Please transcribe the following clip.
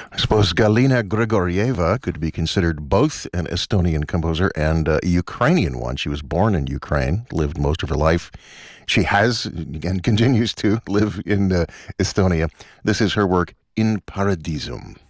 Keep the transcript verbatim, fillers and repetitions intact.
I suppose Galina Grigorieva could be considered both an Estonian composer and uh, a Ukrainian one. She was born in Ukraine, lived most of her life. She has and continues to live in uh, Estonia. This is her work, In Paradisum.